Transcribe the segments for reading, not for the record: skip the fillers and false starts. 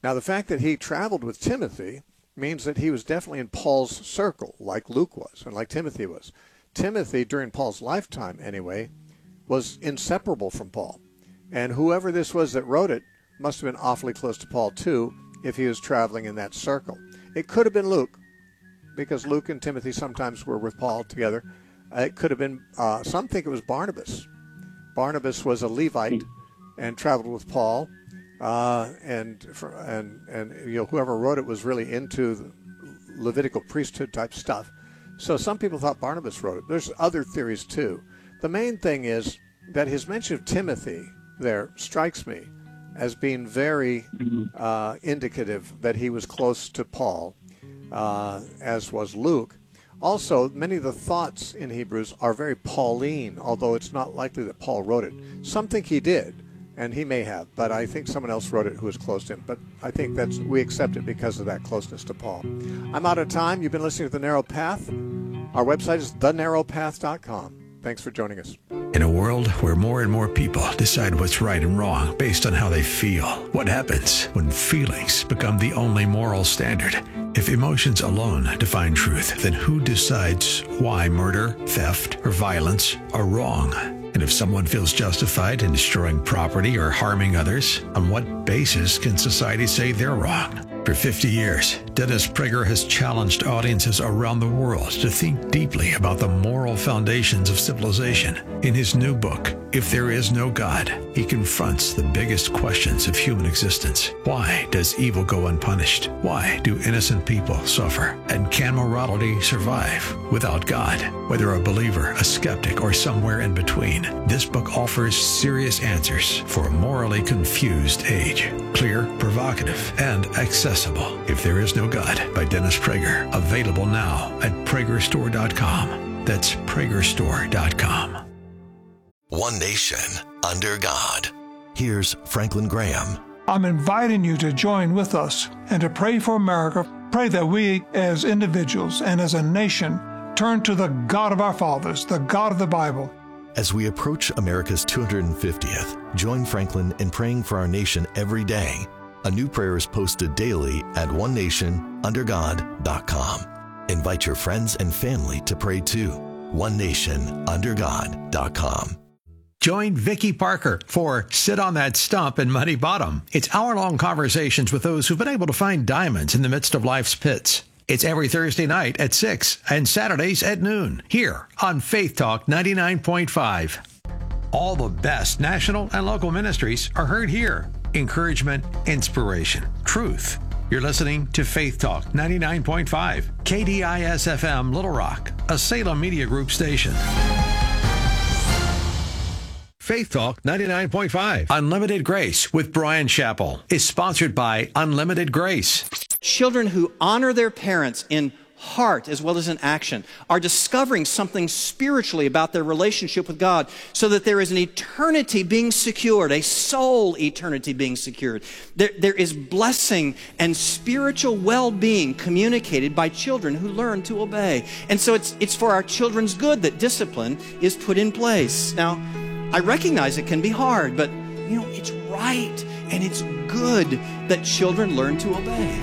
Now, the fact that he traveled with Timothy means that he was definitely in Paul's circle, like Luke was and like Timothy was. Timothy, during Paul's lifetime anyway, was inseparable from Paul. And whoever this was that wrote it must have been awfully close to Paul, too, if he was traveling in that circle. It could have been Luke, because Luke and Timothy sometimes were with Paul together. It could have been, some think it was Barnabas. Barnabas was a Levite and traveled with Paul. And whoever wrote it was really into the Levitical priesthood type stuff. So some people thought Barnabas wrote it. There's other theories too. The main thing is that his mention of Timothy there strikes me as being very indicative that he was close to Paul, as was Luke. Also, many of the thoughts in Hebrews are very Pauline, although it's not likely that Paul wrote it. Some think he did. And he may have, but I think someone else wrote it who was close to him. But I think we accept it because of that closeness to Paul. I'm out of time. You've been listening to The Narrow Path. Our website is thenarrowpath.com. Thanks for joining us. In a world where more and more people decide what's right and wrong based on how they feel, what happens when feelings become the only moral standard? If emotions alone define truth, then who decides why murder, theft, or violence are wrong? And if someone feels justified in destroying property or harming others, on what basis can society say they're wrong? For 50 years, Dennis Prager has challenged audiences around the world to think deeply about the moral foundations of civilization. In his new book, If There Is No God, he confronts the biggest questions of human existence. Why does evil go unpunished? Why do innocent people suffer? And can morality survive without God? Whether a believer, a skeptic, or somewhere in between, this book offers serious answers for a morally confused age. Clear, provocative, and accessible. If There Is No God by Dennis Prager. Available now at PragerStore.com. That's PragerStore.com. One nation under God. Here's Franklin Graham. I'm inviting you to join with us and to pray for America. Pray that we as individuals and as a nation turn to the God of our fathers, the God of the Bible. As we approach America's 250th, join Franklin in praying for our nation every day. A new prayer is posted daily at onenationundergod.com. Invite your friends and family to pray too. onenationundergod.com. Join Vicki Parker for Sit on That Stump in Muddy Bottom. It's hour-long conversations with those who've been able to find diamonds in the midst of life's pits. It's every Thursday night at 6 and Saturdays at noon here on Faith Talk 99.5. All the best national and local ministries are heard here. Encouragement, inspiration, truth. You're listening to Faith Talk 99.5, KDIS-FM Little Rock, a Salem Media Group station. Faith Talk 99.5, Unlimited Grace with Brian Chappell is sponsored by Unlimited Grace. Children who honor their parents in heart as well as in action are discovering something spiritually about their relationship with God, so that there is an eternity being secured, a soul eternity being secured. There is blessing and spiritual well-being communicated by children who learn to obey. And so it's for our children's good that discipline is put in place. Now, I recognize it can be hard, but it's right and it's good that children learn to obey.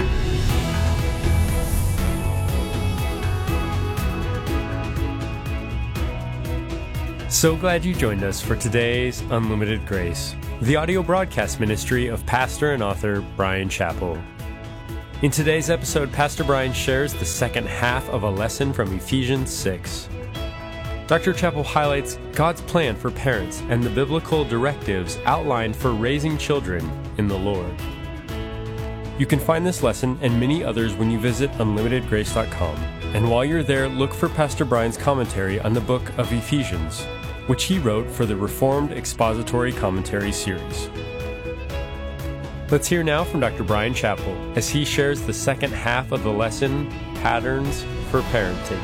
So glad you joined us for today's Unlimited Grace, the audio broadcast ministry of pastor and author Brian Chappell. In today's episode, Pastor Brian shares the second half of a lesson from Ephesians 6. Dr. Chappell highlights God's plan for parents and the biblical directives outlined for raising children in the Lord. You can find this lesson and many others when you visit unlimitedgrace.com. And while you're there, look for Pastor Brian's commentary on the book of Ephesians, which he wrote for the Reformed Expository Commentary series. Let's hear now from Dr. Brian Chappell as he shares the second half of the lesson, Patterns for Parenting.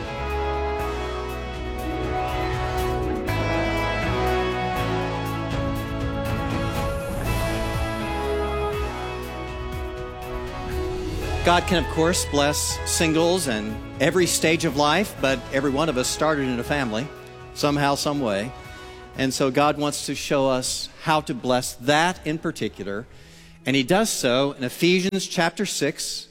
God can, of course, bless singles and every stage of life, but every one of us started in a family, somehow, some way. And so God wants to show us how to bless that in particular. And he does so in Ephesians chapter 6,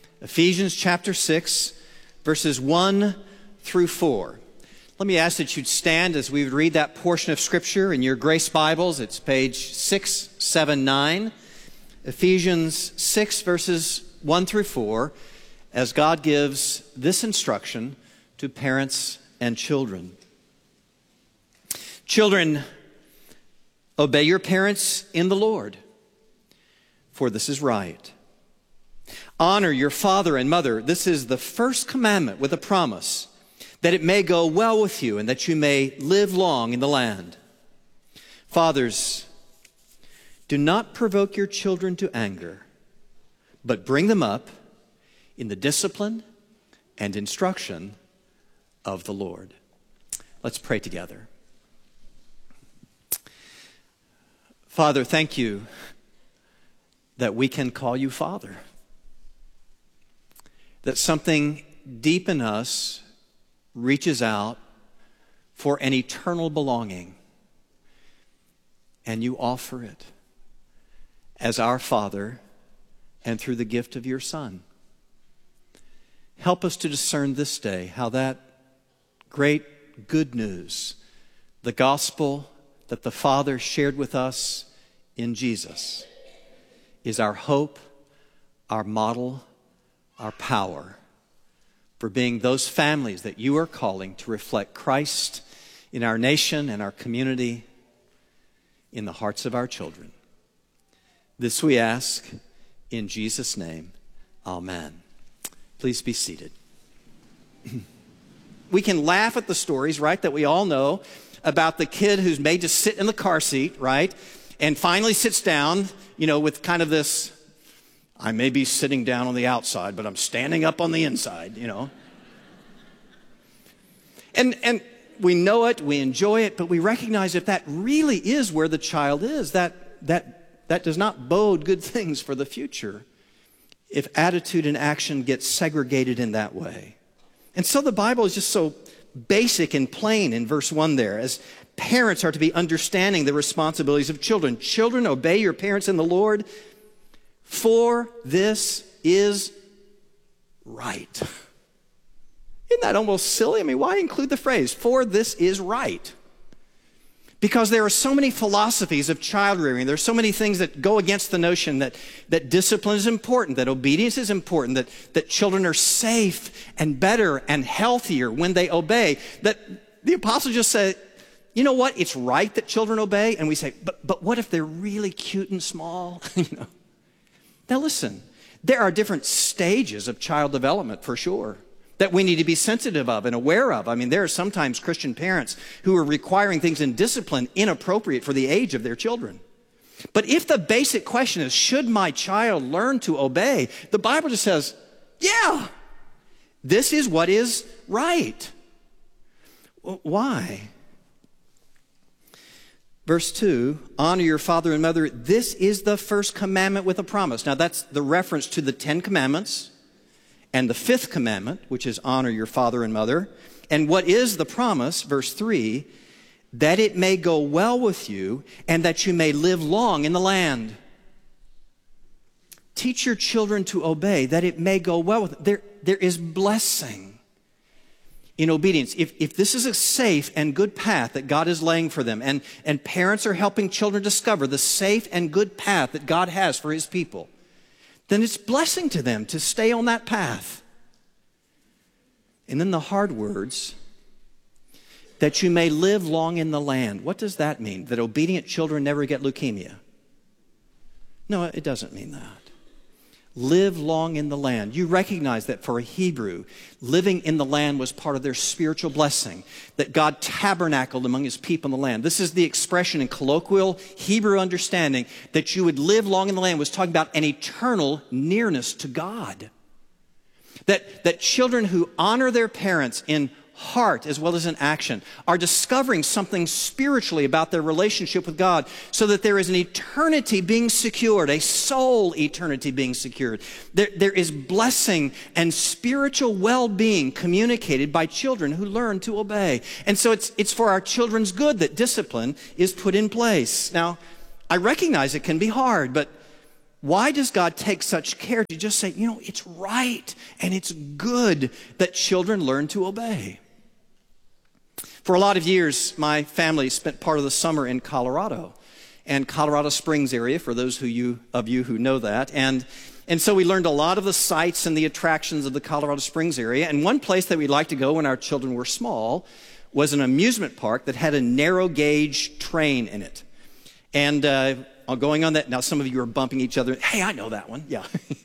verses 1 through 4. Let me ask that you'd stand as we would read that portion of Scripture in your Grace Bibles. It's page 679, Ephesians 6, verses 1 through 4, as God gives this instruction to parents and children. Children, obey your parents in the Lord, for this is right. Honor your father and mother. This is the first commandment with a promise, that it may go well with you and that you may live long in the land. Fathers, do not provoke your children to anger, but bring them up in the discipline and instruction of the Lord. Let's pray together. Father, thank you that we can call you Father. That something deep in us reaches out for an eternal belonging, and you offer it as our Father and through the gift of your Son. Help us to discern this day how that great good news, the gospel that the Father shared with us in Jesus, is our hope, our model, our power for being those families that you are calling to reflect Christ in our nation and our community, in the hearts of our children. This we ask in Jesus' name. Amen. Please be seated. We can laugh at the stories, right, that we all know about the kid who's made to sit in the car seat, right, and finally sits down, with kind of this, I may be sitting down on the outside, but I'm standing up on the inside, And we know it, we enjoy it, but we recognize if that really is where the child is, that does not bode good things for the future if attitude and action get segregated in that way. And so the Bible is just so basic and plain in verse 1 there, as parents are to be understanding the responsibilities of children. Children, obey your parents in the Lord, for this is right. Isn't that almost silly? I mean, why include the phrase, for this is right? Because there are so many philosophies of child rearing. There are so many things that go against the notion that discipline is important, that obedience is important, that children are safe and better and healthier when they obey. That the apostle just said, you know what? It's right that children obey. And we say, but what if they're really cute and small? Now listen, there are different stages of child development for sure that we need to be sensitive of and aware of. I mean, there are sometimes Christian parents who are requiring things in discipline inappropriate for the age of their children. But if the basic question is, should my child learn to obey? The Bible just says, yeah, this is what is right. Why? Verse 2, honor your father and mother. This is the first commandment with a promise. Now that's the reference to the 10 commandments. And the 5th commandment, which is honor your father and mother. And what is the promise? Verse 3, that it may go well with you and that you may live long in the land. Teach your children to obey, that it may go well with them. There is blessing in obedience. If this is a safe and good path that God is laying for them, and parents are helping children discover the safe and good path that God has for his people, then it's blessing to them to stay on that path. And then the hard words, that you may live long in the land. What does that mean? That obedient children never get leukemia? No, it doesn't mean that. Live long in the land. You recognize that for a Hebrew, living in the land was part of their spiritual blessing, that God tabernacled among his people in the land. This is the expression in colloquial Hebrew understanding, that you would live long in the land was talking about an eternal nearness to God. That children who honor their parents in heart as well as in action are discovering something spiritually about their relationship with God, so that there is an eternity being secured, a soul eternity being secured. There is blessing and spiritual well-being communicated by children who learn to obey. And so it's for our children's good that discipline is put in place. Now, I recognize it can be hard, but why does God take such care to just say, it's right and it's good that children learn to obey? For a lot of years, my family spent part of the summer in Colorado, and Colorado Springs area, for those of you who know that. And so we learned a lot of the sights and the attractions of the Colorado Springs area. And one place that we'd like to go when our children were small was an amusement park that had a narrow gauge train in it. And going on that, now some of you are bumping each other. Hey, I know that one. Yeah.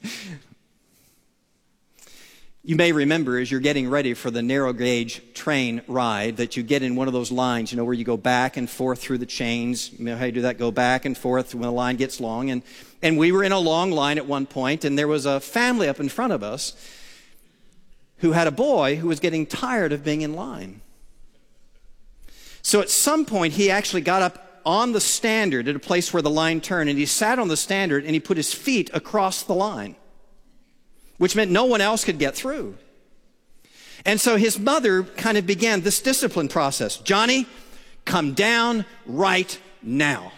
You may remember as you're getting ready for the narrow gauge train ride that you get in one of those lines, where you go back and forth through the chains. You know how you do that? Go back and forth when the line gets long. And we were in a long line at one point, and there was a family up in front of us who had a boy who was getting tired of being in line. So at some point, he actually got up on the standard at a place where the line turned, and he sat on the standard and he put his feet across the line, which meant no one else could get through. And so his mother kind of began this discipline process. Johnny, come down right now.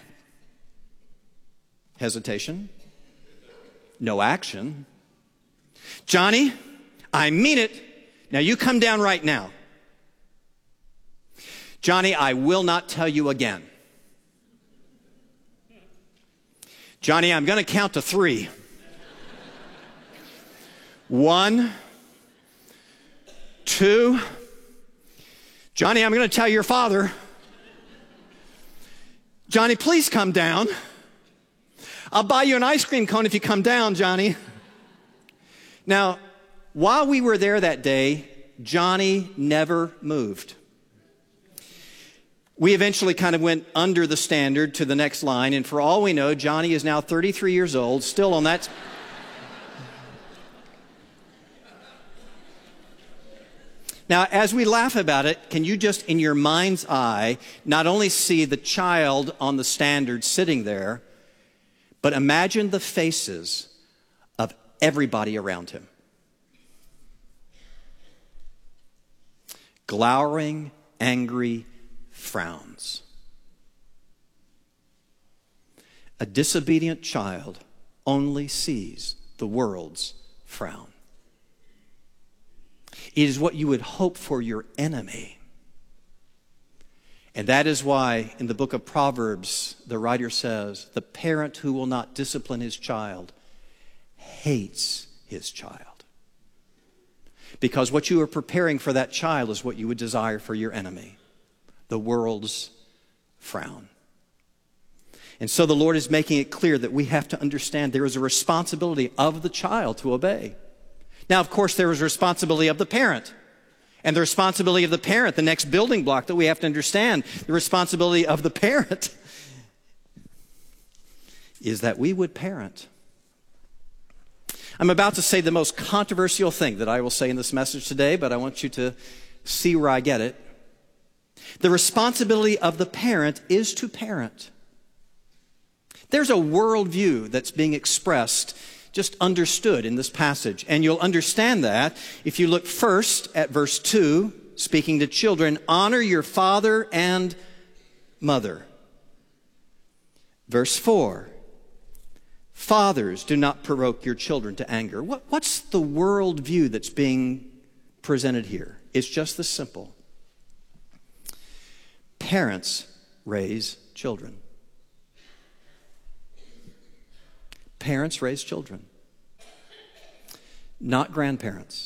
Hesitation. No action. Johnny, I mean it. Now you come down right now. Johnny, I will not tell you again. Johnny, I'm going to count to 3. 1, 2. Johnny, I'm going to tell your father. Johnny, please come down. I'll buy you an ice cream cone if you come down, Johnny. Now, while we were there that day, Johnny never moved. We eventually kind of went under the standard to the next line, and for all we know, Johnny is now 33 years old, still on that. Now, as we laugh about it, can you just, in your mind's eye, not only see the child on the standard sitting there, but imagine the faces of everybody around him. Glowering, angry frowns. A disobedient child only sees the world's frown. It is what you would hope for your enemy. And that is why in the book of Proverbs, the writer says, the parent who will not discipline his child hates his child. Because what you are preparing for that child is what you would desire for your enemy, the world's frown. And so the Lord is making it clear that we have to understand there is a responsibility of the child to obey. Now, of course, there is a responsibility of the parent. And the responsibility of the parent, the next building block that we have to understand, the responsibility of the parent is that we would parent. I'm about to say the most controversial thing that I will say in this message today, but I want you to see where I get it. The responsibility of the parent is to parent. There's a worldview that's being expressed, just understood in this passage. And you'll understand that if you look first at verse 2, speaking to children, honor your father and mother. Verse 4, fathers, do not provoke your children to anger. What's the worldview that's being presented here? It's just this simple. Parents raise children. Parents raise children, not grandparents,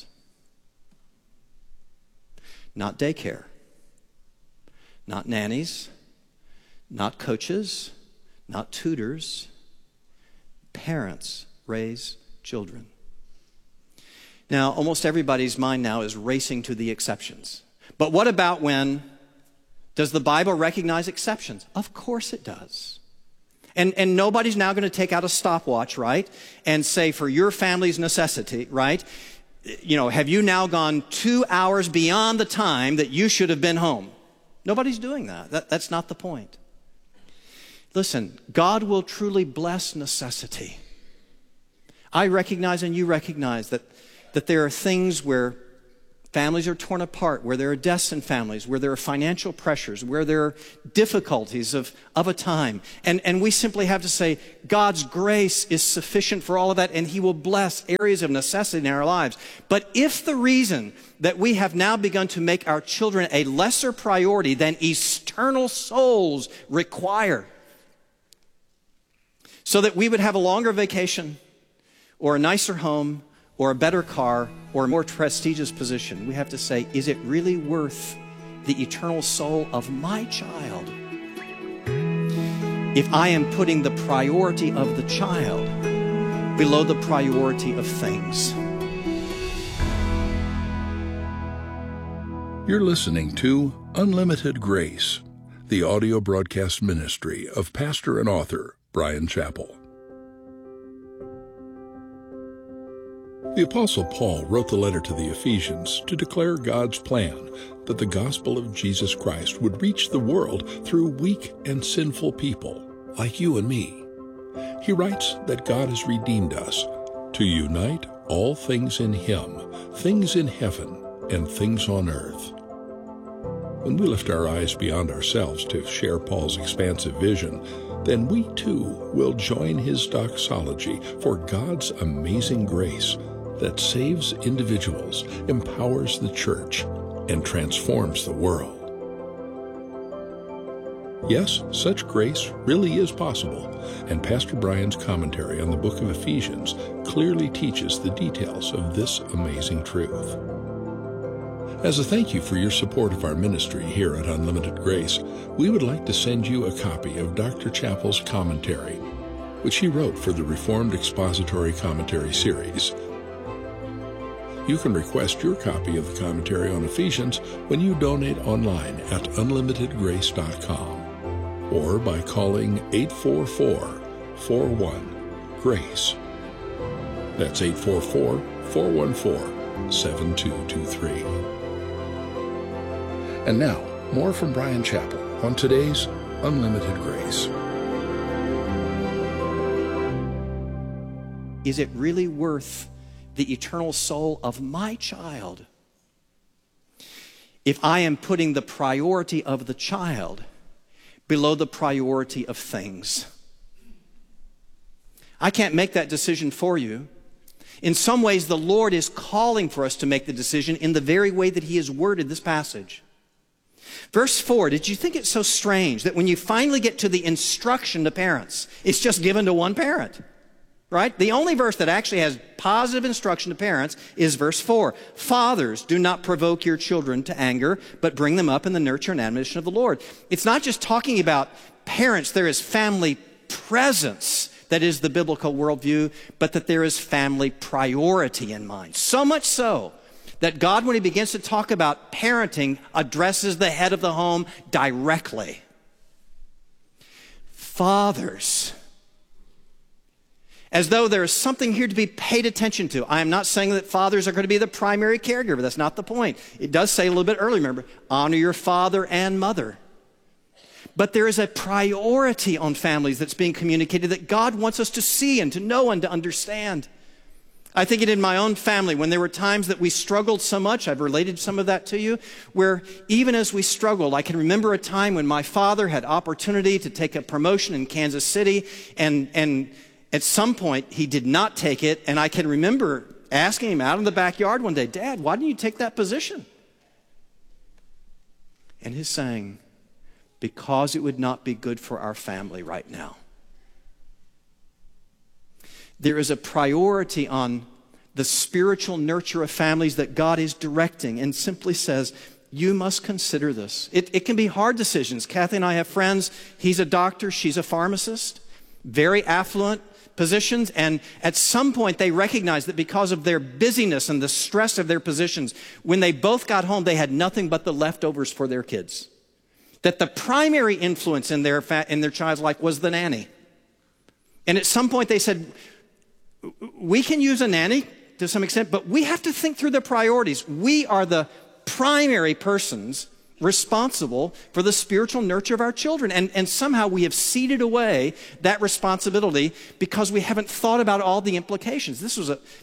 not daycare, not nannies, not coaches, not tutors. Parents raise children. Now, almost everybody's mind now is racing to the exceptions. But what about when, does the Bible recognize exceptions? Of course it does. And nobody's now going to take out a stopwatch, right? And say, for your family's necessity, right? Have you now gone 2 hours beyond the time that you should have been home? Nobody's doing that. That's not the point. Listen, God will truly bless necessity. I recognize and you recognize that there are things where families are torn apart, where there are deaths in families, where there are financial pressures, where there are difficulties of a time. And we simply have to say, God's grace is sufficient for all of that, and He will bless areas of necessity in our lives. But if the reason that we have now begun to make our children a lesser priority than eternal souls require, so that we would have a longer vacation, or a nicer home, or a better car, or a more prestigious position, we have to say, is it really worth the eternal soul of my child if I am putting the priority of the child below the priority of things? You're listening to Unlimited Grace, the audio broadcast ministry of pastor and author Bryan Chapell. The Apostle Paul wrote the letter to the Ephesians to declare God's plan that the gospel of Jesus Christ would reach the world through weak and sinful people like you and me. He writes that God has redeemed us to unite all things in Him, things in heaven and things on earth. When we lift our eyes beyond ourselves to share Paul's expansive vision, then we too will join his doxology for God's amazing grace that saves individuals, empowers the church, and transforms the world. Yes, such grace really is possible, and Pastor Bryan's commentary on the book of Ephesians clearly teaches the details of this amazing truth. As a thank you for your support of our ministry here at Unlimited Grace, we would like to send you a copy of Dr. Chapell's commentary, which he wrote for the Reformed Expository Commentary series. You can request your copy of the commentary on Ephesians when you donate online at unlimitedgrace.com or by calling 844-41-GRACE. That's 844-414-7223. And now, more from Bryan Chapell on today's Unlimited Grace. Is it really worth the eternal soul of my child if I am putting the priority of the child below the priority of things? I can't make that decision for you. In some ways, the Lord is calling for us to make the decision in the very way that He has worded this passage. Verse 4, did you think it's so strange that when you finally get to the instruction to parents, it's just given to one parent? Right? The only verse that actually has positive instruction to parents is verse 4. Fathers, do not provoke your children to anger, but bring them up in the nurture and admonition of the Lord. It's not just talking about parents. There is family presence that is the biblical worldview, but that there is family priority in mind. So much so that God, when He begins to talk about parenting, addresses the head of the home directly. Fathers, as though there is something here to be paid attention to. I am not saying that fathers are going to be the primary caregiver. That's not the point. It does say a little bit earlier, remember, honor your father and mother. But there is a priority on families that's being communicated that God wants us to see and to know and to understand. I think it in my own family, when there were times that we struggled so much, I've related some of that to you, where even as we struggled, I can remember a time when my father had opportunity to take a promotion in Kansas City, and at some point, he did not take it, and I can remember asking him out in the backyard one day, Dad, why didn't you take that position? And his saying, because it would not be good for our family right now. There is a priority on the spiritual nurture of families that God is directing and simply says, you must consider this. It can be hard decisions. Kathy and I have friends. He's a doctor. She's a pharmacist. Very affluent positions. And at some point they recognized that because of their busyness and the stress of their positions, when they both got home, they had nothing but the leftovers for their kids. That the primary influence in their child's life was the nanny. And at some point they said, we can use a nanny to some extent, but we have to think through the priorities. We are the primary persons responsible for the spiritual nurture of our children. And somehow we have ceded away that responsibility because we haven't thought about all the implications. This was a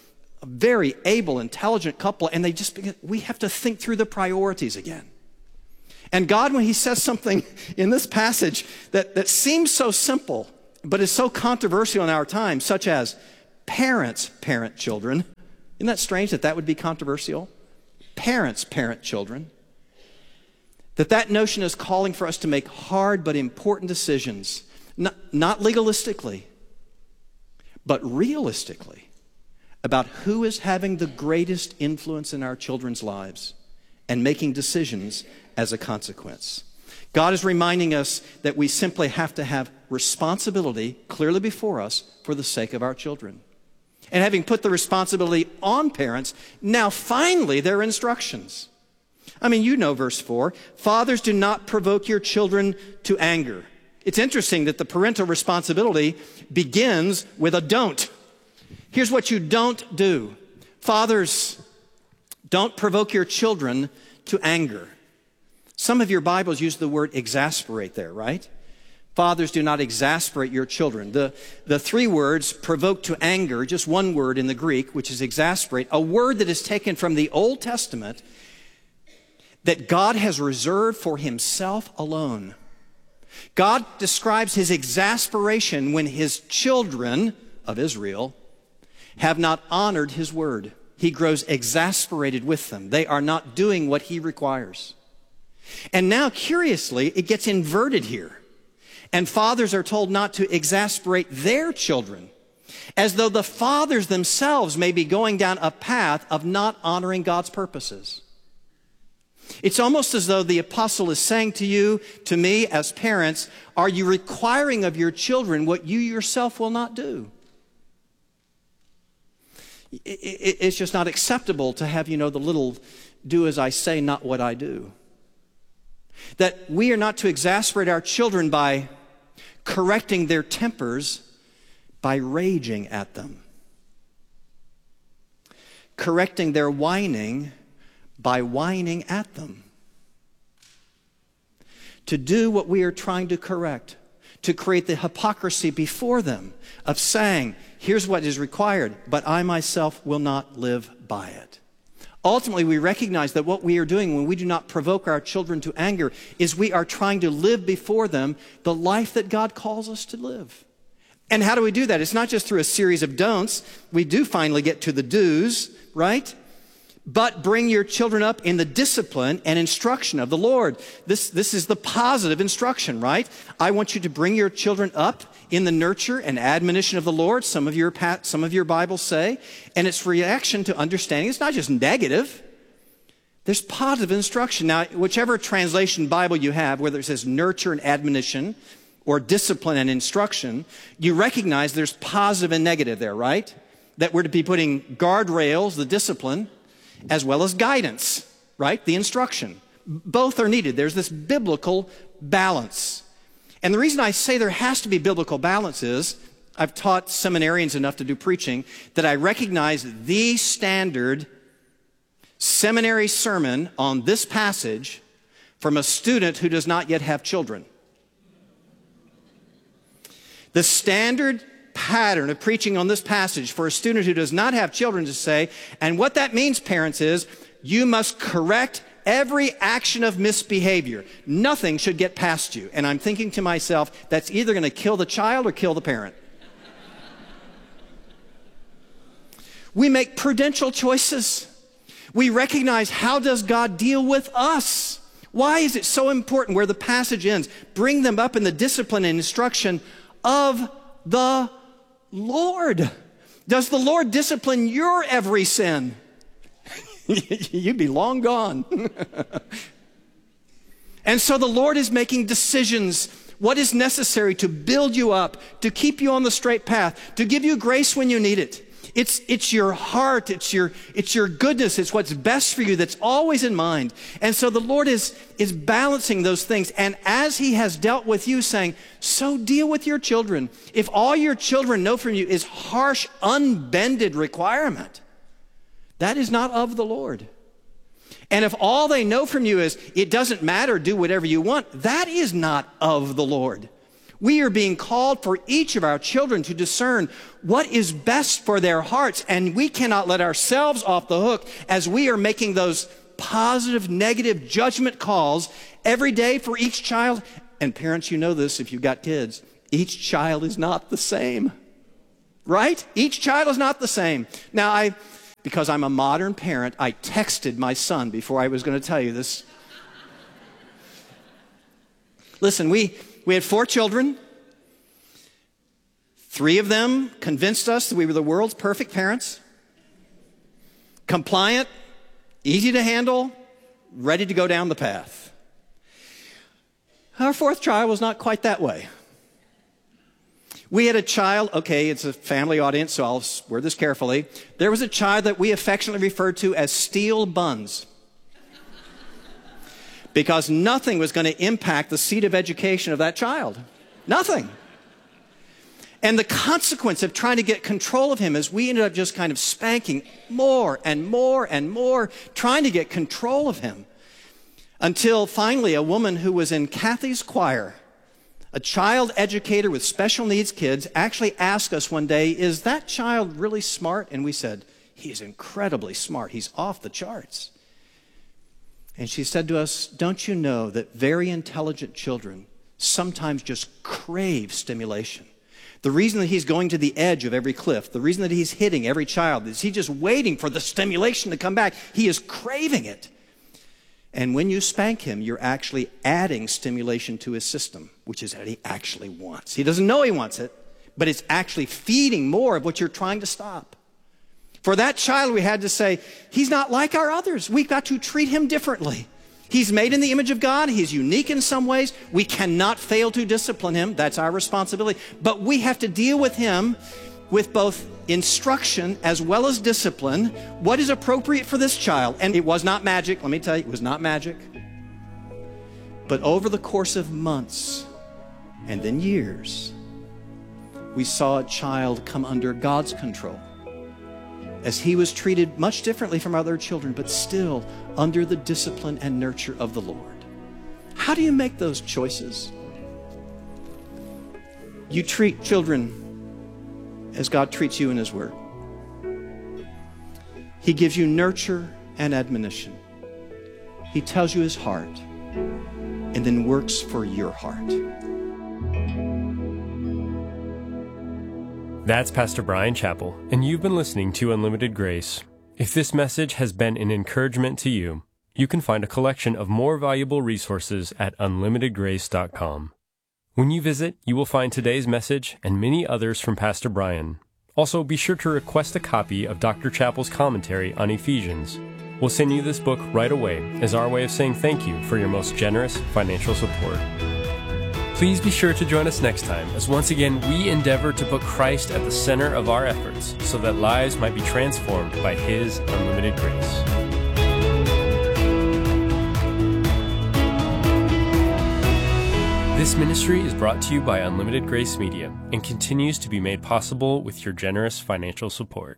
a very able, intelligent couple, and we have to think through the priorities again. And God, when he says something in this passage that seems so simple, but is so controversial in our time, such as parents parent children. Isn't that strange that would be controversial? Parents parent children. That notion is calling for us to make hard but important decisions, not legalistically, but realistically, about who is having the greatest influence in our children's lives and making decisions as a consequence. God is reminding us that we simply have to have responsibility clearly before us for the sake of our children. And having put the responsibility on parents, now finally their instructions. I mean, you know verse 4, fathers, do not provoke your children to anger. It's interesting that the parental responsibility begins with a don't. Here's what you don't do. Fathers, don't provoke your children to anger. Some of your Bibles use the word exasperate there, right? Fathers, do not exasperate your children. The three words, provoke to anger, just one word in the Greek, which is exasperate, a word that is taken from the Old Testament that God has reserved for himself alone. God describes his exasperation when his children of Israel have not honored his word. He grows exasperated with them. They are not doing what he requires. And now, curiously, it gets inverted here. And fathers are told not to exasperate their children, as though the fathers themselves may be going down a path of not honoring God's purposes. It's almost as though the apostle is saying to you, to me as parents, are you requiring of your children what you yourself will not do? It's just not acceptable to have, the little do as I say, not what I do. That we are not to exasperate our children by correcting their tempers by raging at them. Correcting their whining by whining at them. To do what we are trying to correct, to create the hypocrisy before them of saying, here's what is required, but I myself will not live by it. Ultimately, we recognize that what we are doing when we do not provoke our children to anger is we are trying to live before them the life that God calls us to live. And how do we do that? It's not just through a series of don'ts. We do finally get to the do's, right? But bring your children up in the discipline and instruction of the Lord. This is the positive instruction, right? I want you to bring your children up in the nurture and admonition of the Lord, some of your Bibles say, and its reaction to understanding. It's not just negative. There's positive instruction. Now, whichever translation Bible you have, whether it says nurture and admonition or discipline and instruction, you recognize there's positive and negative there, right? That we're to be putting guardrails, the discipline, as well as guidance, right? The instruction. Both are needed. There's this biblical balance. And the reason I say there has to be biblical balance is I've taught seminarians enough to do preaching that I recognize the standard seminary sermon on this passage from a student who does not yet have children. The standard pattern of preaching on this passage for a student who does not have children to say, and what that means, parents, is you must correct every action of misbehavior. Nothing should get past you. And I'm thinking to myself, that's either going to kill the child or kill the parent. We make prudential choices. We recognize, how does God deal with us? Why is it so important where the passage ends? Bring them up in the discipline and instruction of the Lord. Does the Lord discipline your every sin? You'd be long gone. And so the Lord is making decisions, what is necessary to build you up, to keep you on the straight path, to give you grace when you need it. It's your heart, it's your goodness, it's what's best for you that's always in mind. And so the Lord is balancing those things. And as he has dealt with you, saying, so deal with your children. If all your children know from you is harsh, unbended requirement, that is not of the Lord. And if all they know from you is, it doesn't matter, do whatever you want, that is not of the Lord. We are being called for each of our children to discern what is best for their hearts, and we cannot let ourselves off the hook as we are making those positive, negative judgment calls every day for each child. And parents, you know this if you've got kids. Each child is not the same, right? Each child is not the same. Now, because I'm a modern parent, I texted my son before I was going to tell you this. Listen, we had 4 children. 3 of them convinced us that we were the world's perfect parents. Compliant, easy to handle, ready to go down the path. Our 4th child was not quite that way. We had a child, okay, it's a family audience, so I'll word this carefully. There was a child that we affectionately referred to as steel buns, because nothing was going to impact the seat of education of that child. Nothing. And the consequence of trying to get control of him is we ended up just kind of spanking more and more and more, trying to get control of him. Until finally a woman who was in Kathy's choir, a child educator with special needs kids, actually asked us one day, "Is that child really smart?" And we said, "He is incredibly smart. He's off the charts." And she said to us, "Don't you know that very intelligent children sometimes just crave stimulation? The reason that he's going to the edge of every cliff, the reason that he's hitting every child, is he's just waiting for the stimulation to come back. He is craving it. And when you spank him, you're actually adding stimulation to his system, which is what he actually wants. He doesn't know he wants it, but it's actually feeding more of what you're trying to stop." For that child, we had to say, he's not like our others. We've got to treat him differently. He's made in the image of God. He's unique in some ways. We cannot fail to discipline him. That's our responsibility. But we have to deal with him with both instruction as well as discipline. What is appropriate for this child? And it was not magic. Let me tell you, it was not magic. But over the course of months and then years, we saw a child come under God's control, as he was treated much differently from other children, but still under the discipline and nurture of the Lord. How do you make those choices? You treat children as God treats you in His Word. He gives you nurture and admonition. He tells you His heart and then works for your heart. That's Pastor Bryan Chapell, and you've been listening to Unlimited Grace. If this message has been an encouragement to you, you can find a collection of more valuable resources at unlimitedgrace.com. When you visit, you will find today's message and many others from Pastor Bryan. Also, be sure to request a copy of Dr. Chapell's commentary on Ephesians. We'll send you this book right away as our way of saying thank you for your most generous financial support. Please be sure to join us next time as once again we endeavor to put Christ at the center of our efforts so that lives might be transformed by His unlimited grace. This ministry is brought to you by Unlimited Grace Media and continues to be made possible with your generous financial support.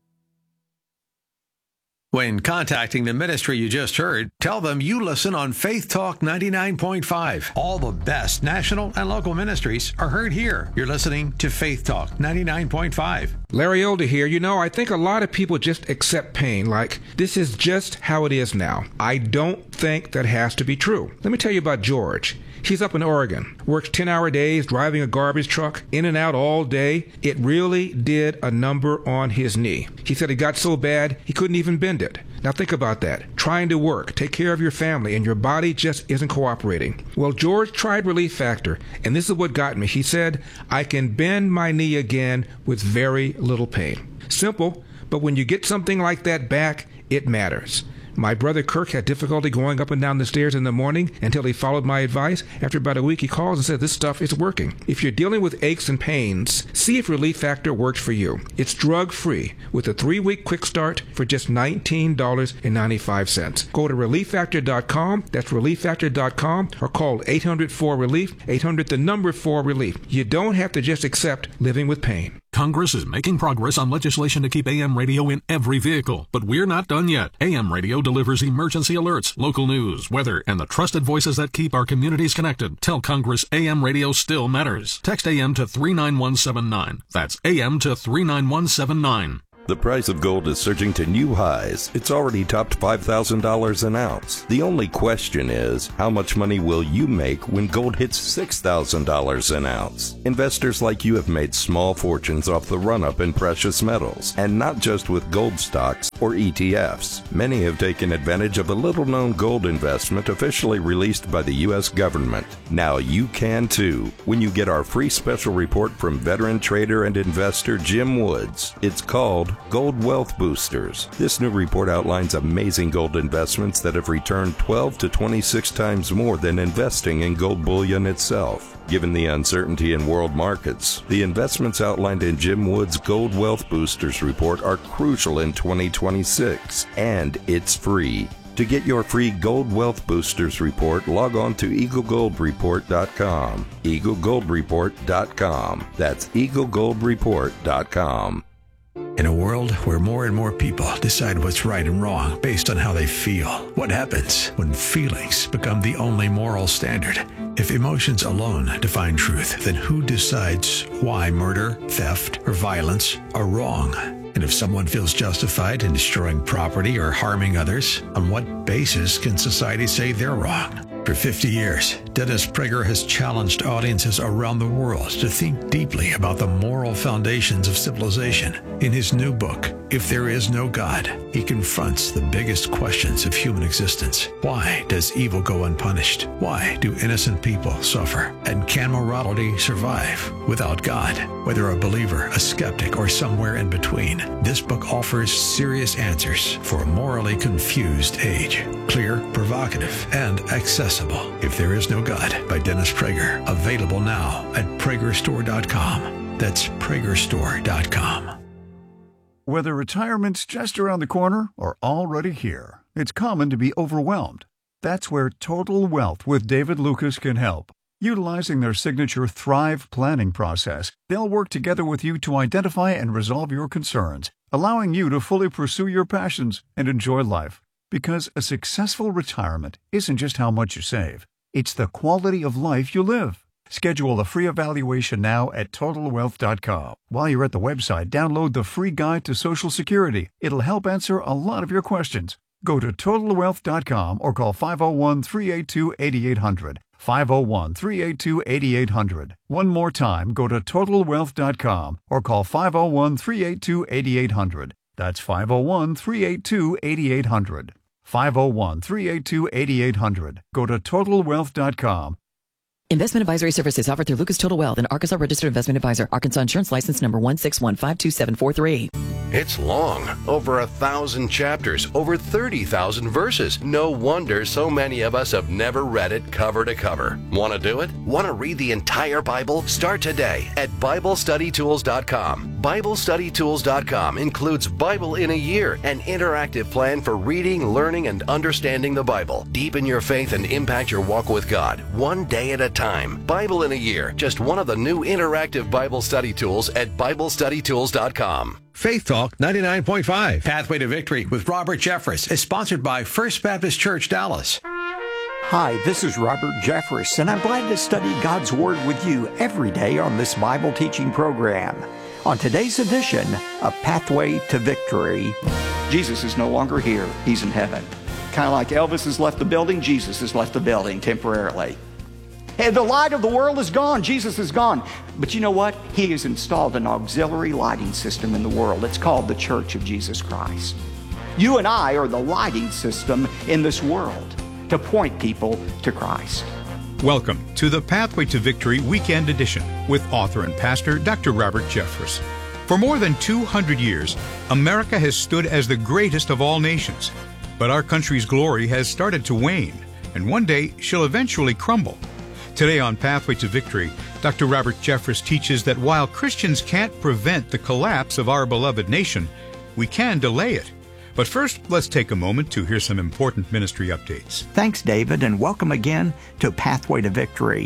When contacting the ministry you just heard, tell them you listen on Faith Talk 99.5. All the best national and local ministries are heard here. You're listening to Faith Talk 99.5. Larry Elder here. You know, I think a lot of people just accept pain like this is just how it is now. I don't think that has to be true. Let me tell you about George. He's up in Oregon, works 10-hour days, driving a garbage truck, in and out all day. It really did a number on his knee. He said it got so bad, he couldn't even bend it. Now think about that. Trying to work, take care of your family, and your body just isn't cooperating. Well, George tried Relief Factor, and this is what got me. He said, I can bend my knee again with very little pain. Simple, but when you get something like that back, it matters. My brother Kirk had difficulty going up and down the stairs in the morning until he followed my advice. After about a week, he calls and says, this stuff is working. If you're dealing with aches and pains, see if Relief Factor works for you. It's drug-free with a 3-week quick start for just $19.95. Go to ReliefFactor.com. That's ReliefFactor.com, or call 800-4-RELIEF, 800 the number 4-RELIEF. You don't have to just accept living with pain. Congress is making progress on legislation to keep AM radio in every vehicle, but we're not done yet. AM radio delivers emergency alerts, local news, weather, and the trusted voices that keep our communities connected. Tell Congress AM radio still matters. Text AM to 39179. That's AM to 39179. The price of gold is surging to new highs. It's already topped $5,000 an ounce. The only question is, how much money will you make when gold hits $6,000 an ounce? Investors like you have made small fortunes off the run-up in precious metals, and not just with gold stocks or ETFs. Many have taken advantage of a little-known gold investment officially released by the U.S. government. Now you can too, when you get our free special report from veteran trader and investor Jim Woods. It's called Gold Wealth Boosters. This new report outlines amazing gold investments that have returned 12 to 26 times more than investing in gold bullion itself. Given the uncertainty in world markets, the investments outlined in Jim Wood's Gold Wealth Boosters report are crucial in 2026, and it's free. To get your free Gold Wealth Boosters report, log on to EagleGoldReport.com. EagleGoldReport.com. That's EagleGoldReport.com. In a world where more and more people decide what's right and wrong based on how they feel, what happens when feelings become the only moral standard? If emotions alone define truth, then who decides why murder, theft, or violence are wrong? And if someone feels justified in destroying property or harming others, on what basis can society say they're wrong? For 50 years, Dennis Prager has challenged audiences around the world to think deeply about the moral foundations of civilization. In his new book, If There Is No God, he confronts the biggest questions of human existence. Why does evil go unpunished? Why do innocent people suffer? And can morality survive without God? Whether a believer, a skeptic, or somewhere in between, this book offers serious answers for a morally confused age. Clear, provocative, and accessible. If There Is No God by Dennis Prager. Available now at PragerStore.com. That's PragerStore.com. Whether retirement's just around the corner or already here, it's common to be overwhelmed. That's where Total Wealth with David Lucas can help. Utilizing their signature Thrive planning process, they'll work together with you to identify and resolve your concerns, allowing you to fully pursue your passions and enjoy life. Because a successful retirement isn't just how much you save, it's the quality of life you live. Schedule a free evaluation now at TotalWealth.com. While you're at the website, download the free guide to Social Security. It'll help answer a lot of your questions. Go to TotalWealth.com or call 501-382-8800. 501-382-8800. One more time, go to TotalWealth.com or call 501-382-8800. That's 501-382-8800. 501-382-8800. Go to TotalWealth.com. Investment advisory services offered through Lucas Total Wealth, an Arkansas registered investment advisor. Arkansas Insurance License number 161527743. It's long, over 1,000 chapters, over 30,000 verses. No wonder so many of us have never read it cover to cover. Want to do it? Want to read the entire Bible? Start today at BibleStudyTools.com. BibleStudyTools.com includes Bible in a Year, an interactive plan for reading, learning, and understanding the Bible. Deepen your faith and impact your walk with God, one day at a time. Bible in a Year, just one of the new interactive Bible study tools at BibleStudyTools.com. Faith Talk 99.5 Pathway to Victory with Robert Jeffress is sponsored by First Baptist Church, Dallas. Hi, this is Robert Jeffress, and I'm glad to study God's Word with you every day on this Bible teaching program. On today's edition of Pathway to Victory, Jesus is no longer here. He's in heaven. Kind of like Elvis has left the building, Jesus has left the building temporarily. And the light of the world is gone. Jesus is gone. But you know what? He has installed an auxiliary lighting system in the world. It's called the Church of Jesus Christ. You and I are the lighting system in this world to point people to Christ. Welcome to the Pathway to Victory Weekend Edition with author and pastor Dr. Robert Jeffress. For more than 200 years, America has stood as the greatest of all nations. But our country's glory has started to wane, and one day she'll eventually crumble. Today on Pathway to Victory, Dr. Robert Jeffress teaches that while Christians can't prevent the collapse of our beloved nation, we can delay it. But first, let's take a moment to hear some important ministry updates. Thanks, David, and welcome again to Pathway to Victory.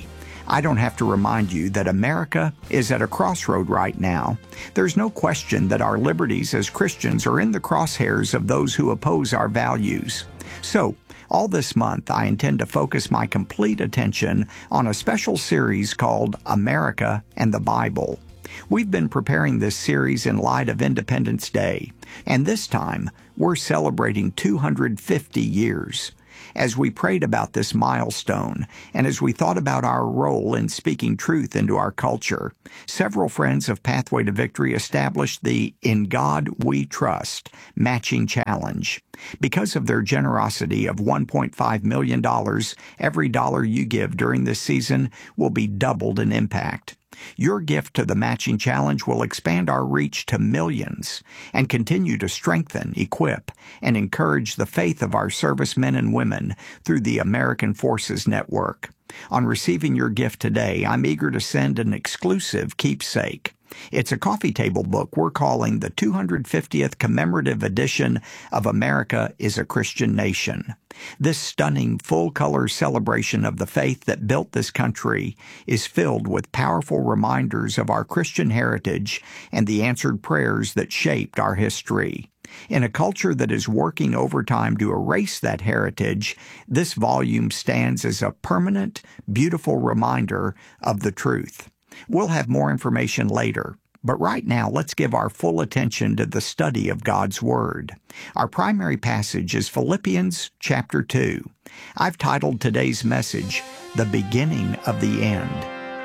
I don't have to remind you that America is at a crossroad right now. There's no question that our liberties as Christians are in the crosshairs of those who oppose our values. So, all this month, I intend to focus my complete attention on a special series called America and the Bible. We've been preparing this series in light of Independence Day, and this time, we're celebrating 250 years. As we prayed about this milestone, and as we thought about our role in speaking truth into our culture, several friends of Pathway to Victory established the In God We Trust matching challenge. Because of their generosity of $1.5 million, every dollar you give during this season will be doubled in impact. Your gift to the matching challenge will expand our reach to millions and continue to strengthen, equip, and encourage the faith of our servicemen and women through the American Forces Network. On receiving your gift today, I'm eager to send an exclusive keepsake. It's a coffee table book we're calling the 250th Commemorative Edition of America is a Christian Nation. This stunning full-color celebration of the faith that built this country is filled with powerful reminders of our Christian heritage and the answered prayers that shaped our history. In a culture that is working overtime to erase that heritage, this volume stands as a permanent, beautiful reminder of the truth. We'll have more information later, but right now let's give our full attention to the study of God's Word. Our primary passage is Philippians chapter 2. I've titled today's message, The Beginning of the End.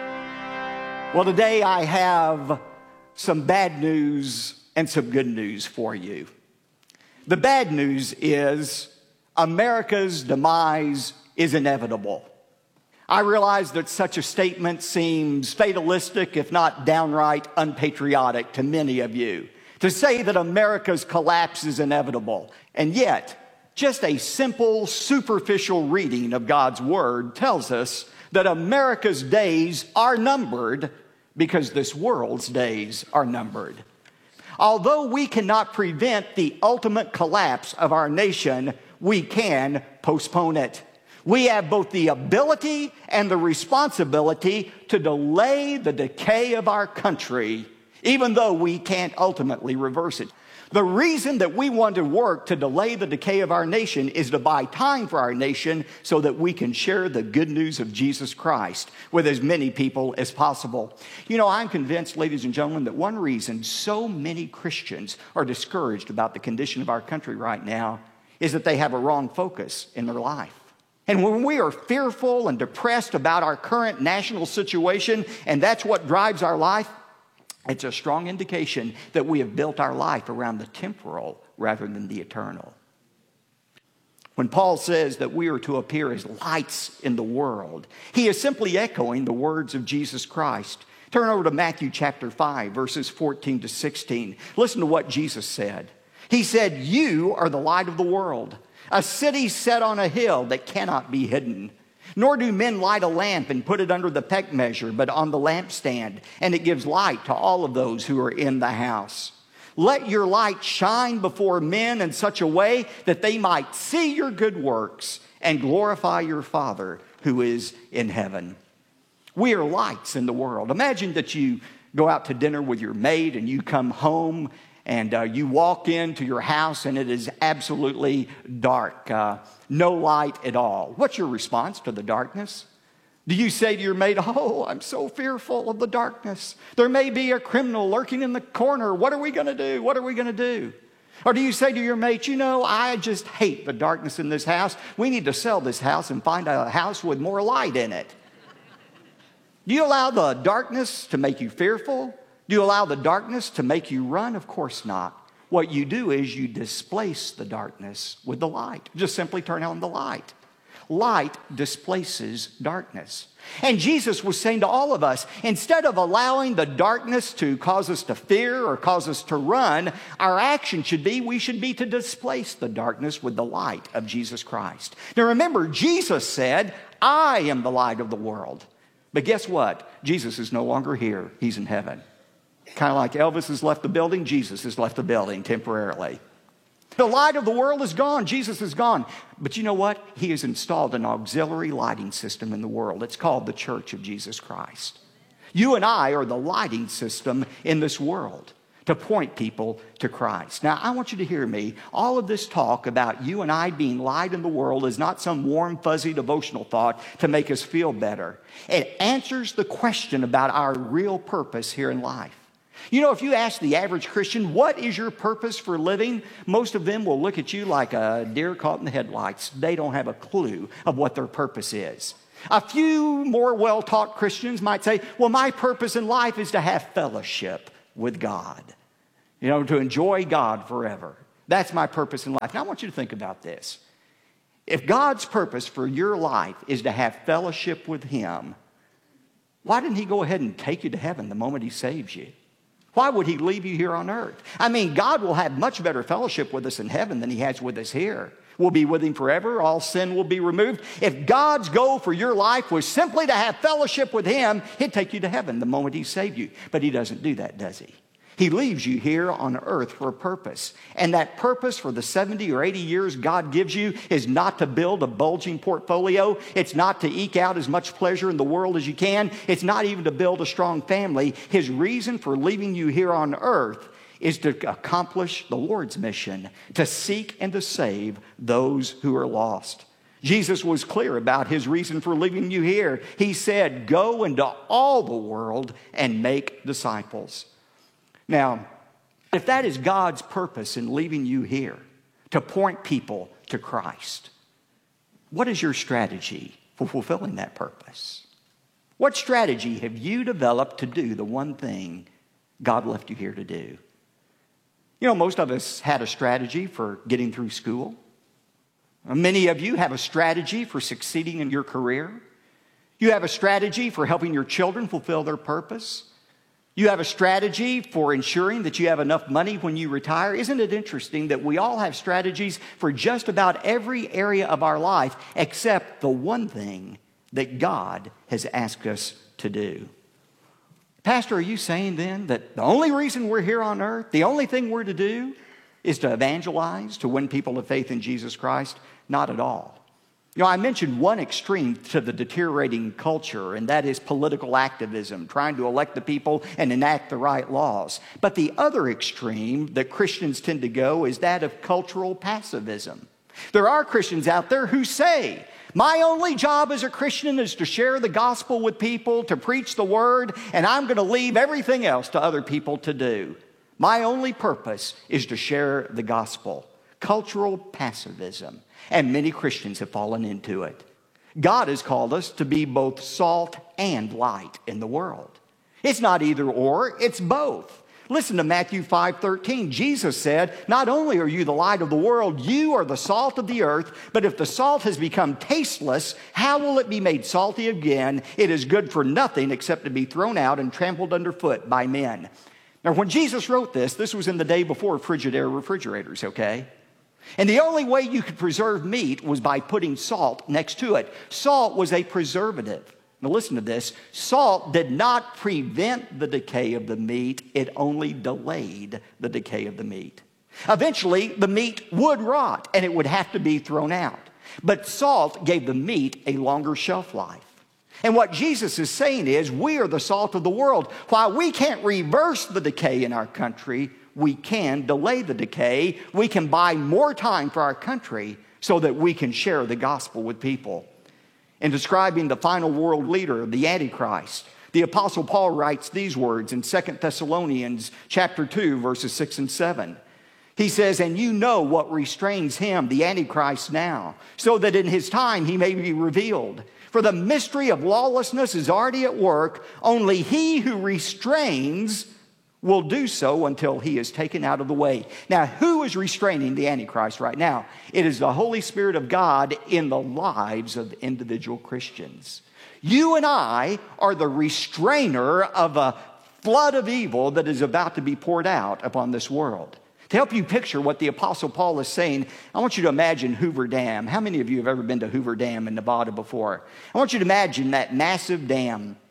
Well, today I have some bad news and some good news for you. The bad news is America's demise is inevitable. I realize that such a statement seems fatalistic, if not downright unpatriotic to many of you. To say that America's collapse is inevitable. And yet, just a simple, superficial reading of God's Word tells us that America's days are numbered because this world's days are numbered. Although we cannot prevent the ultimate collapse of our nation, we can postpone it. We have both the ability and the responsibility to delay the decay of our country, even though we can't ultimately reverse it. The reason that we want to work to delay the decay of our nation is to buy time for our nation so that we can share the good news of Jesus Christ with as many people as possible. You know, I'm convinced, ladies and gentlemen, that one reason so many Christians are discouraged about the condition of our country right now is that they have a wrong focus in their life. And when we are fearful and depressed about our current national situation, and that's what drives our life, it's a strong indication that we have built our life around the temporal rather than the eternal. When Paul says that we are to appear as lights in the world, he is simply echoing the words of Jesus Christ. Turn over to Matthew chapter 5, verses 14 to 16. Listen to what Jesus said. He said, "You are the light of the world. A city set on a hill that cannot be hidden. Nor do men light a lamp and put it under the peck measure, but on the lampstand, and it gives light to all of those who are in the house. Let your light shine before men in such a way that they might see your good works and glorify your Father who is in heaven." We are lights in the world. Imagine that you go out to dinner with your mate and you come home and you walk into your house and it is absolutely dark, no light at all. What's your response to the darkness? Do you say to your mate, "Oh, I'm so fearful of the darkness. There may be a criminal lurking in the corner. What are we going to do? What are we going to do?" Or do you say to your mate, "You know, I just hate the darkness in this house. We need to sell this house and find a house with more light in it"? Do you allow the darkness to make you fearful? Do you allow the darkness to make you run? Of course not. What you do is you displace the darkness with the light. Just simply turn on the light. Light displaces darkness. And Jesus was saying to all of us, instead of allowing the darkness to cause us to fear or cause us to run, our action should be, we should be to displace the darkness with the light of Jesus Christ. Now remember, Jesus said, "I am the light of the world." But guess what? Jesus is no longer here. He's in heaven. Kind of like Elvis has left the building, Jesus has left the building temporarily. The light of the world is gone. Jesus is gone. But you know what? He has installed an auxiliary lighting system in the world. It's called the Church of Jesus Christ. You and I are the lighting system in this world to point people to Christ. Now, I want you to hear me. All of this talk about you and I being light in the world is not some warm, fuzzy devotional thought to make us feel better. It answers the question about our real purpose here in life. You know, if you ask the average Christian, what is your purpose for living? Most of them will look at you like a deer caught in the headlights. They don't have a clue of what their purpose is. A few more well-taught Christians might say, well, my purpose in life is to have fellowship with God. You know, to enjoy God forever. That's my purpose in life. Now, I want you to think about this. If God's purpose for your life is to have fellowship with Him, why didn't He go ahead and take you to heaven the moment He saves you? Why would He leave you here on earth? I mean, God will have much better fellowship with us in heaven than He has with us here. We'll be with Him forever. All sin will be removed. If God's goal for your life was simply to have fellowship with Him, He'd take you to heaven the moment He saved you. But He doesn't do that, does He? He leaves you here on earth for a purpose. And that purpose for the 70 or 80 years God gives you is not to build a bulging portfolio. It's not to eke out as much pleasure in the world as you can. It's not even to build a strong family. His reason for leaving you here on earth is to accomplish the Lord's mission, to seek and to save those who are lost. Jesus was clear about His reason for leaving you here. He said, go into all the world and make disciples. Now, if that is God's purpose in leaving you here, to point people to Christ, what is your strategy for fulfilling that purpose? What strategy have you developed to do the one thing God left you here to do? You know, most of us had a strategy for getting through school. Many of you have a strategy for succeeding in your career. You have a strategy for helping your children fulfill their purpose. You have a strategy for ensuring that you have enough money when you retire. Isn't it interesting that we all have strategies for just about every area of our life except the one thing that God has asked us to do? Pastor, are you saying then that the only reason we're here on earth, the only thing we're to do is to evangelize, to win people to faith in Jesus Christ? Not at all. You know, I mentioned one extreme to the deteriorating culture, and that is political activism, trying to elect the people and enact the right laws. But the other extreme that Christians tend to go is that of cultural passivism. There are Christians out there who say, my only job as a Christian is to share the gospel with people, to preach the word, and I'm going to leave everything else to other people to do. My only purpose is to share the gospel. Cultural passivism. And many Christians have fallen into it. God has called us to be both salt and light in the world. It's not either or, it's both. Listen to Matthew 5:13. Jesus said, not only are you the light of the world, you are the salt of the earth, but if the salt has become tasteless, how will it be made salty again? It is good for nothing except to be thrown out and trampled underfoot by men. Now, when Jesus wrote this was in the day before Frigidaire refrigerators, okay? And the only way you could preserve meat was by putting salt next to it. Salt was a preservative. Now listen to this. Salt did not prevent the decay of the meat. It only delayed the decay of the meat. Eventually, the meat would rot and it would have to be thrown out. But salt gave the meat a longer shelf life. And what Jesus is saying is, we are the salt of the world. While we can't reverse the decay in our country, we can delay the decay. We can buy more time for our country so that we can share the gospel with people. In describing the final world leader, the Antichrist, the Apostle Paul writes these words in 2 Thessalonians chapter 2, verses 6 and 7. He says, and you know what restrains him, the Antichrist now, so that in his time he may be revealed. For the mystery of lawlessness is already at work. Only he who restrains will do so until he is taken out of the way. Now, who is restraining the Antichrist right now? It is the Holy Spirit of God in the lives of individual Christians. You and I are the restrainer of a flood of evil that is about to be poured out upon this world. To help you picture what the Apostle Paul is saying, I want you to imagine Hoover Dam. How many of you have ever been to Hoover Dam in Nevada before? I want you to imagine that massive dam.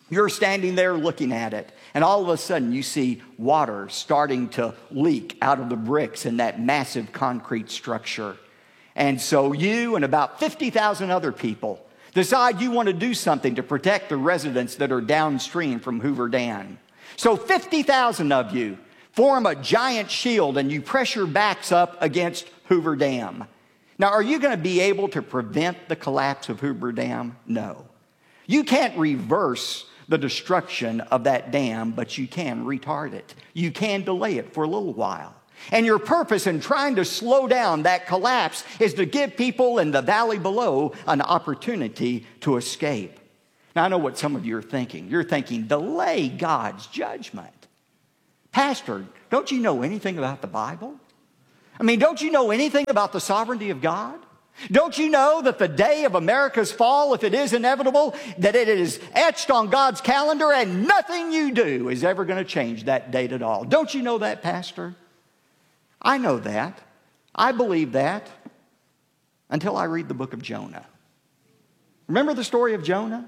You're standing there looking at it, and all of a sudden you see water starting to leak out of the bricks in that massive concrete structure. And so you and about 50,000 other people decide you want to do something to protect the residents that are downstream from Hoover Dam. So 50,000 of you form a giant shield and you press your backs up against Hoover Dam. Now, are you going to be able to prevent the collapse of Hoover Dam? No. You can't reverse the destruction of that dam, but you can retard it. You can delay it for a little while. And your purpose in trying to slow down that collapse is to give people in the valley below an opportunity to escape. Now, I know what some of you are thinking. You're thinking, delay God's judgment. Pastor, don't you know anything about the Bible? I mean, don't you know anything about the sovereignty of God? Don't you know that the day of America's fall, if it is inevitable, that it is etched on God's calendar and nothing you do is ever going to change that date at all? Don't you know that, Pastor? I know that. I believe that until I read the book of Jonah. Remember the story of Jonah?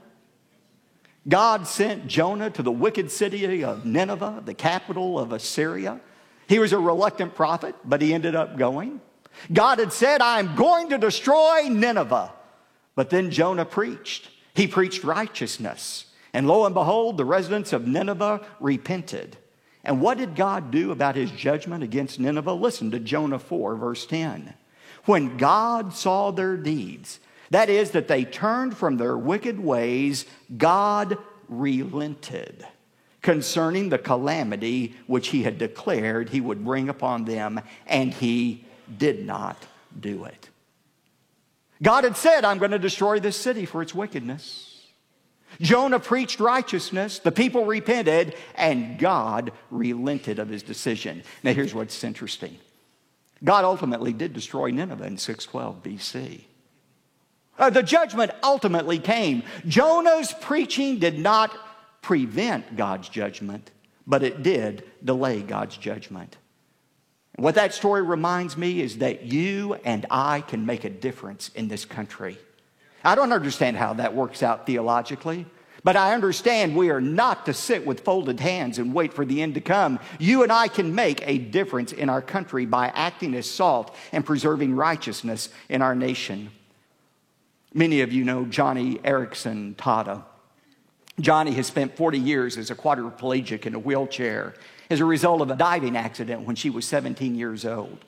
God sent Jonah to the wicked city of Nineveh, the capital of Assyria. He was a reluctant prophet, but he ended up going. God had said, I'm going to destroy Nineveh. But then Jonah preached. He preached righteousness. And lo and behold, the residents of Nineveh repented. And what did God do about his judgment against Nineveh? Listen to Jonah 4, verse 10. When God saw their deeds, that is, that they turned from their wicked ways, God relented concerning the calamity which he had declared he would bring upon them, and he did not do it. God had said, I'm going to destroy this city for its wickedness. Jonah preached righteousness, the people repented, and God relented of his decision. Now here's what's interesting. God ultimately did destroy Nineveh in 612 BC. The judgment ultimately came. Jonah's preaching did not prevent God's judgment, but it did delay God's judgment. What that story reminds me is that you and I can make a difference in this country. I don't understand how that works out theologically, but I understand we are not to sit with folded hands and wait for the end to come. You and I can make a difference in our country by acting as salt and preserving righteousness in our nation. Many of you know Johnny Erickson Tata. Johnny has spent 40 years as a quadriplegic in a wheelchair as a result of a diving accident when she was 17 years old.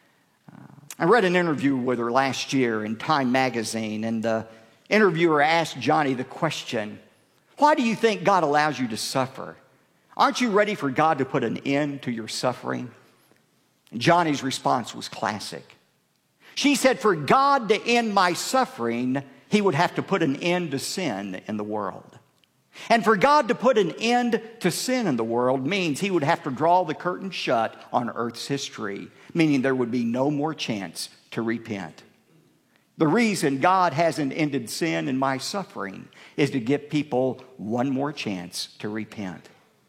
I read an interview with her last year in Time magazine, and the interviewer asked Johnny the question, why do you think God allows you to suffer? Aren't you ready for God to put an end to your suffering? And Johnny's response was classic. She said, for God to end my suffering, he would have to put an end to sin in the world. And for God to put an end to sin in the world means he would have to draw the curtain shut on Earth's history, meaning there would be no more chance to repent. The reason God hasn't ended sin and my suffering is to give people one more chance to repent.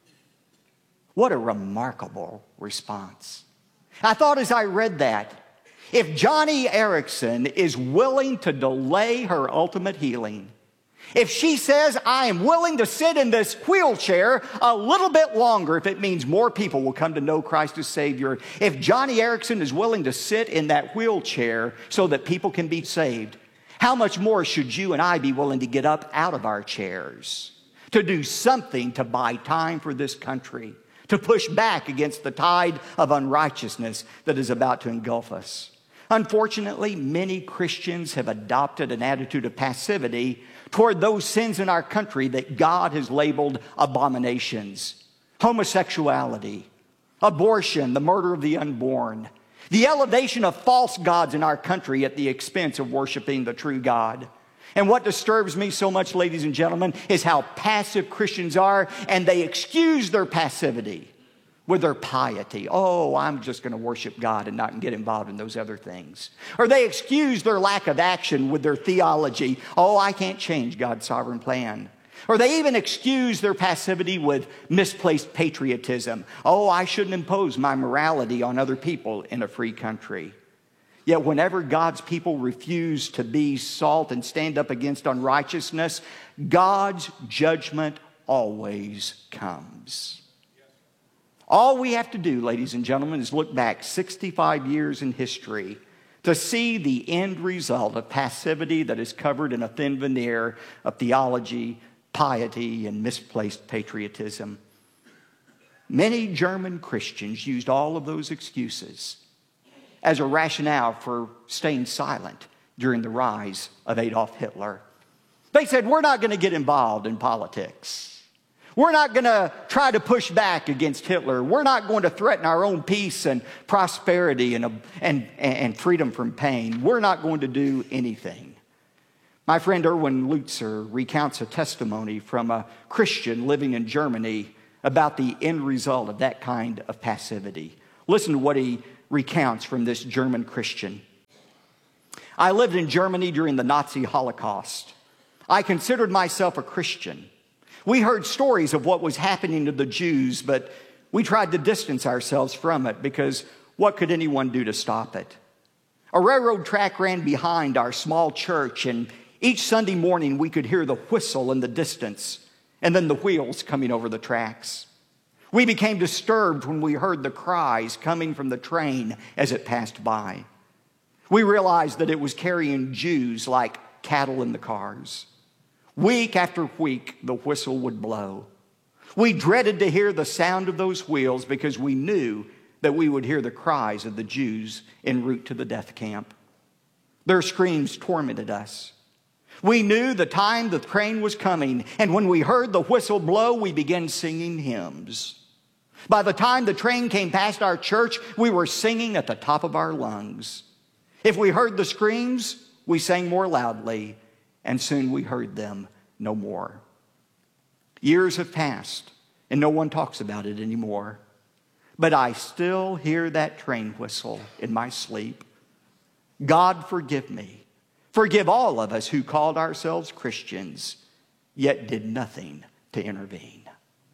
What a remarkable response. I thought as I read that, if Johnny Erickson is willing to delay her ultimate healing, if she says, I am willing to sit in this wheelchair a little bit longer if it means more people will come to know Christ as Savior, if Johnny Erickson is willing to sit in that wheelchair so that people can be saved, how much more should you and I be willing to get up out of our chairs to do something to buy time for this country, to push back against the tide of unrighteousness that is about to engulf us? Unfortunately, many Christians have adopted an attitude of passivity toward those sins in our country that God has labeled abominations. Homosexuality, abortion, the murder of the unborn, the elevation of false gods in our country at the expense of worshiping the true God. And what disturbs me so much, ladies and gentlemen, is how passive Christians are, and they excuse their passivity with their piety. Oh, I'm just going to worship God and not get involved in those other things. Or they excuse their lack of action with their theology. Oh, I can't change God's sovereign plan. Or they even excuse their passivity with misplaced patriotism. Oh, I shouldn't impose my morality on other people in a free country. Yet whenever God's people refuse to be salt and stand up against unrighteousness, God's judgment always comes. All we have to do, ladies and gentlemen, is look back 65 years in history to see the end result of passivity that is covered in a thin veneer of theology, piety, and misplaced patriotism. Many German Christians used all of those excuses as a rationale for staying silent during the rise of Adolf Hitler. They said, we're not going to get involved in politics. We're not going to try to push back against Hitler. We're not going to threaten our own peace and prosperity and freedom from pain. We're not going to do anything. My friend Erwin Lutzer recounts a testimony from a Christian living in Germany about the end result of that kind of passivity. Listen to what he recounts from this German Christian. I lived in Germany during the Nazi Holocaust. I considered myself a Christian. We heard stories of what was happening to the Jews, but we tried to distance ourselves from it because what could anyone do to stop it? A railroad track ran behind our small church, and each Sunday morning we could hear the whistle in the distance and then the wheels coming over the tracks. We became disturbed when we heard the cries coming from the train as it passed by. We realized that it was carrying Jews like cattle in the cars. Week after week, the whistle would blow. We dreaded to hear the sound of those wheels because we knew that we would hear the cries of the Jews en route to the death camp. Their screams tormented us. We knew the time the train was coming, and when we heard the whistle blow, we began singing hymns. By the time the train came past our church, we were singing at the top of our lungs. If we heard the screams, we sang more loudly, and soon we heard them no more. Years have passed, and no one talks about it anymore. But I still hear that train whistle in my sleep. God forgive me. Forgive all of us who called ourselves Christians, yet did nothing to intervene.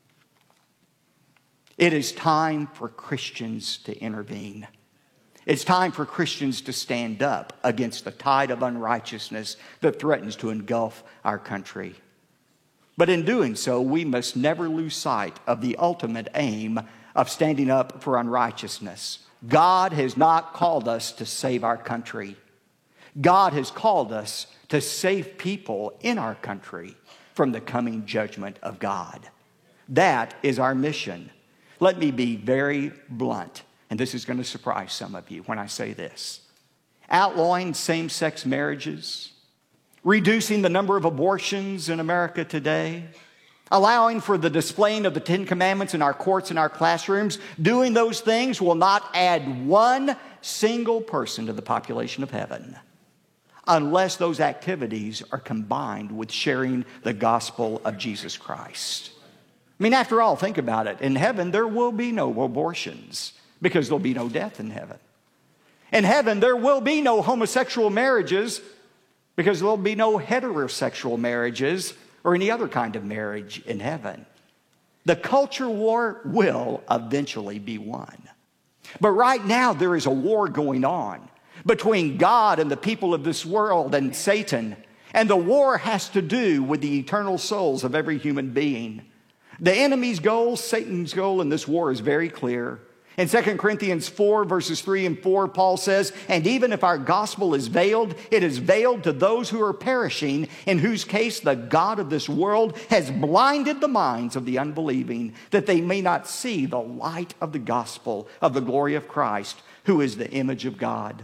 It is time for Christians to intervene. It's time for Christians to stand up against the tide of unrighteousness that threatens to engulf our country. But in doing so, we must never lose sight of the ultimate aim of standing up for unrighteousness. God has not called us to save our country. God has called us to save people in our country from the coming judgment of God. That is our mission. Let me be very blunt. And this is going to surprise some of you when I say this. Outlawing same-sex marriages, reducing the number of abortions in America today, allowing for the displaying of the Ten Commandments in our courts and our classrooms, doing those things will not add one single person to the population of heaven unless those activities are combined with sharing the gospel of Jesus Christ. I mean, after all, think about it. In heaven, there will be no abortions, because there'll be no death in heaven. In heaven, there will be no homosexual marriages because there'll be no heterosexual marriages or any other kind of marriage in heaven. The culture war will eventually be won. But right now, there is a war going on between God and the people of this world and Satan. And the war has to do with the eternal souls of every human being. The enemy's goal, Satan's goal in this war is very clear. In 2 Corinthians 4, verses 3 and 4, Paul says, and even if our gospel is veiled, it is veiled to those who are perishing, in whose case the God of this world has blinded the minds of the unbelieving, that they may not see the light of the gospel of the glory of Christ, who is the image of God.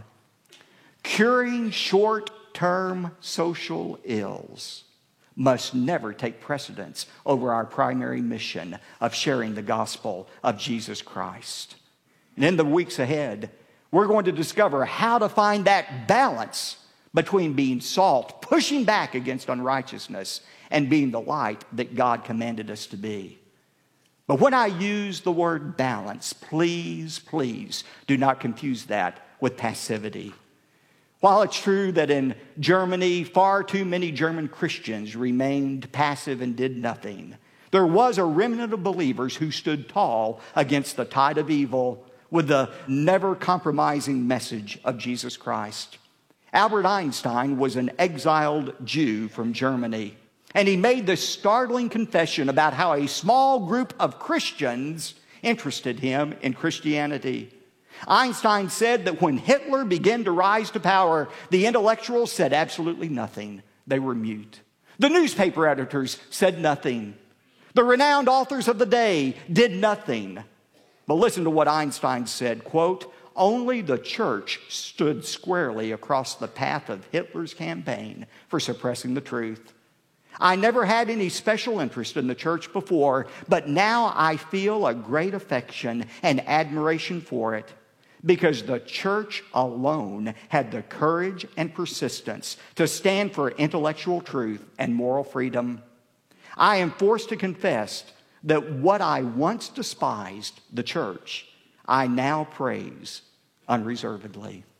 Curing short-term social ills must never take precedence over our primary mission of sharing the gospel of Jesus Christ. And in the weeks ahead, we're going to discover how to find that balance between being salt, pushing back against unrighteousness, and being the light that God commanded us to be. But when I use the word balance, please, please do not confuse that with passivity. While it's true that in Germany, far too many German Christians remained passive and did nothing, there was a remnant of believers who stood tall against the tide of evil with the never compromising message of Jesus Christ. Albert Einstein was an exiled Jew from Germany. And he made this startling confession about how a small group of Christians interested him in Christianity. Einstein said that when Hitler began to rise to power, the intellectuals said absolutely nothing. They were mute. The newspaper editors said nothing. The renowned authors of the day did nothing. But listen to what Einstein said, quote, "Only the church stood squarely across the path of Hitler's campaign for suppressing the truth. I never had any special interest in the church before, but now I feel a great affection and admiration for it because the church alone had the courage and persistence to stand for intellectual truth and moral freedom. I am forced to confess that what I once despised, the church, I now praise unreservedly."